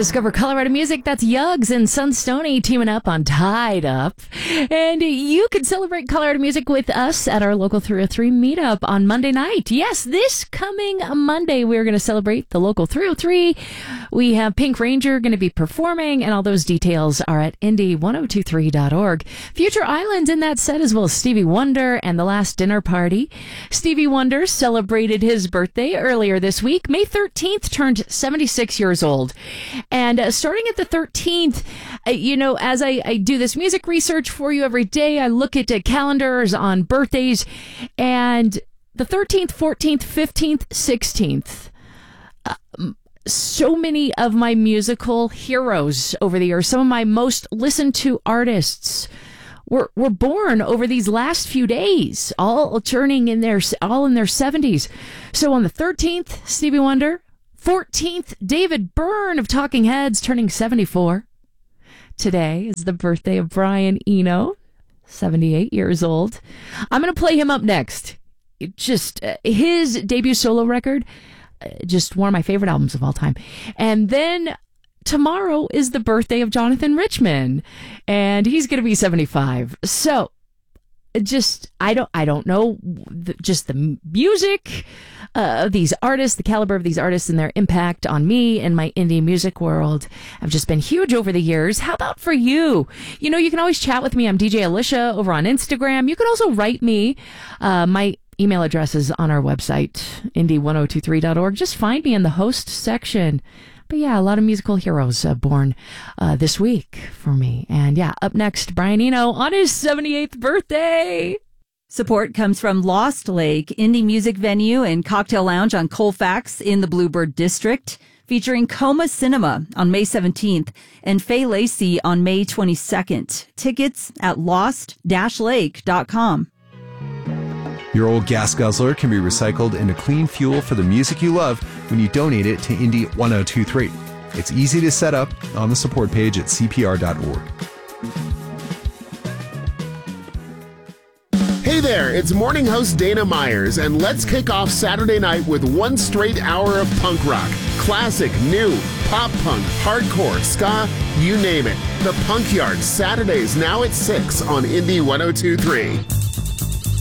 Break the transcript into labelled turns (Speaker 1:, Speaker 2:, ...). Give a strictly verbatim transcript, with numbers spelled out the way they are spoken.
Speaker 1: Discover Colorado music. That's Yugs and Sunstony teaming up on Tied Up. And you can celebrate Colorado music with us at our local three oh three meetup on Monday night. Yes, this coming Monday, we're going to celebrate the local three oh three. We have Pink Ranger going to be performing, and all those details are at indy ten twenty-three dot org. Future Islands in that set, as well as Stevie Wonder and The Last Dinner Party. Stevie Wonder celebrated his birthday earlier this week. May thirteenth turned seventy-six years old. And uh, starting at the thirteenth, uh, you know, as I, I do this music research for you every day, I look at uh, calendars on birthdays, and the thirteenth, fourteenth, fifteenth, sixteenth, uh, so many of my musical heroes over the years, some of my most listened to artists were were born over these last few days, all turning in their all in their seventies. So on the thirteenth, Stevie Wonder. fourteenth, David Byrne of Talking Heads, turning seventy-four. Today is the birthday of Brian Eno, seventy-eight years old. I'm going to play him up next. It just uh, his debut solo record, uh, just one of my favorite albums of all time. And then tomorrow is the birthday of Jonathan Richman, and he's going to be seventy-five. So just I don't I don't know the, just the music uh, of these artists, the caliber of these artists, and their impact on me and my indie music world have just been huge over the years. How about for you? You know, you can always chat with me. I'm D J Alicia over on Instagram. You can also write me. Uh, my email address is on our website, indy ten twenty-three dot org. Just find me in the host section. But yeah, a lot of musical heroes uh, born uh, this week for me. And yeah, up next, Brian Eno on his seventy-eighth birthday.
Speaker 2: Support comes from Lost Lake, indie music venue and cocktail lounge on Colfax in the Bluebird District, featuring Coma Cinema on May seventeenth and Faye Lacey on May twenty-second. Tickets at lost dash lake dot com.
Speaker 3: Your old gas guzzler can be recycled into clean fuel for the music you love when you donate it to Indy ten twenty-three. It's easy to set up on the support page at c p r dot org.
Speaker 4: Hey there, it's morning host Dana Myers, and let's kick off Saturday night with one straight hour of punk rock. Classic, new, pop punk, hardcore, ska, you name it. The Punk Yard, Saturdays now at six on Indy ten twenty-three.